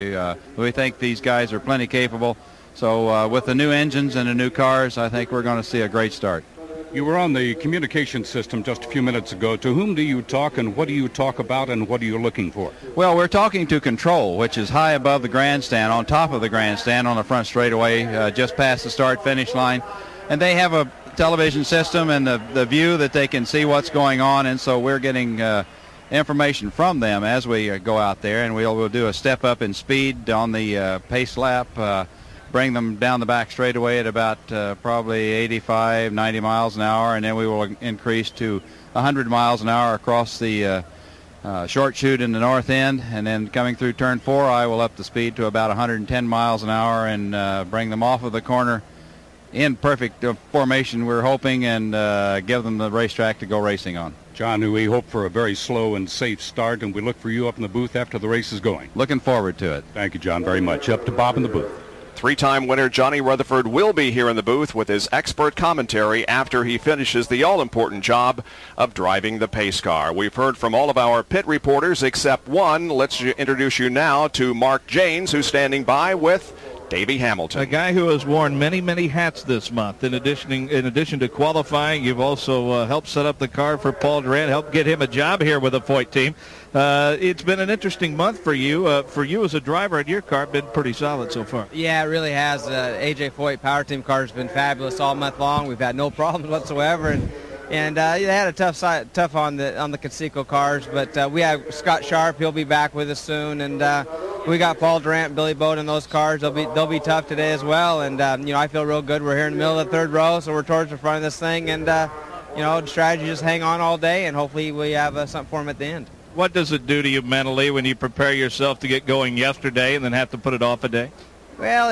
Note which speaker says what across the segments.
Speaker 1: We think these guys are plenty capable. So with the new engines and the new cars, I think we're going to see a great start.
Speaker 2: You were on the communication system just a few minutes ago. To whom do you talk, and what do you talk about, and what are you looking for?
Speaker 1: Well, we're talking to control, which is high above the grandstand, on top of the grandstand on the front straightaway, just past the start-finish line. And they have a television system and the view that they can see what's going on, and so we're getting information from them as we go out there, and we'll do a step up in speed on the pace lap, bring them down the back straightaway at about probably 85, 90 miles an hour, and then we will increase to 100 miles an hour across the short chute in the north end, and then coming through turn 4, I will up the speed to about 110 miles an hour and bring them off of the corner in perfect formation, we're hoping, and give them the racetrack to go racing on.
Speaker 2: John, we hope for a very slow and safe start, and we look for you up in the booth after the race is going.
Speaker 1: Looking forward to it.
Speaker 2: Thank you, John, very much. Up to Bob in the booth.
Speaker 3: Three-time winner Johnny Rutherford will be here in the booth with his expert commentary after he finishes the all-important job of driving the pace car. We've heard from all of our pit reporters except one. Let's introduce you now to Mark Janes, who's standing by with Davey Hamilton.
Speaker 4: A guy who has worn many, many hats this month. In addition to qualifying, you've also helped set up the car for Paul Durant, helped get him a job here with the Foyt team. It's been an interesting month for you. For you as a driver, and your car been pretty solid so far.
Speaker 5: Yeah, it really has. AJ Foyt Power Team car has been fabulous all month long. We've had no problems whatsoever, and they had a tough on the Conseco cars, but we have Scott Sharp. He'll be back with us soon, and we got Paul Durant and Billy Bode in those cars. They'll be tough today as well, and I feel real good. We're here in the middle of the third row, so we're towards the front of this thing, and the strategy just hang on all day, and hopefully we have something for them at the end.
Speaker 4: What does it do to you mentally when you prepare yourself to get going yesterday and then have to put it off a day?
Speaker 5: Well,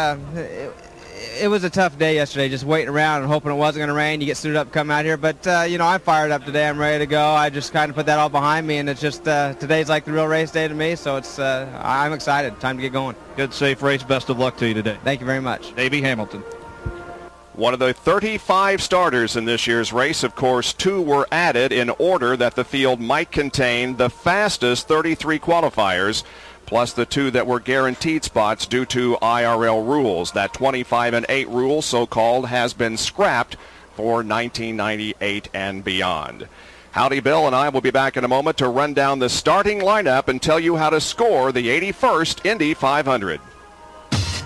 Speaker 5: it was a tough day yesterday, just waiting around and hoping it wasn't going to rain. You get suited up, come out here, but I'm fired up today. I'm ready to go. I just kind of put that all behind me, and it's just today's like the real race day to me. So I'm excited. Time to get going.
Speaker 4: Good, safe race. Best of luck to you today.
Speaker 5: Thank you very much,
Speaker 4: Davey Hamilton.
Speaker 3: One of the 35 starters in this year's race, of course, 2 were added in order that the field might contain the fastest 33 qualifiers, plus the 2 that were guaranteed spots due to IRL rules. That 25-8 rule, so-called, has been scrapped for 1998 and beyond. Howdy Bill and I will be back in a moment to run down the starting lineup and tell you how to score the 81st Indy 500.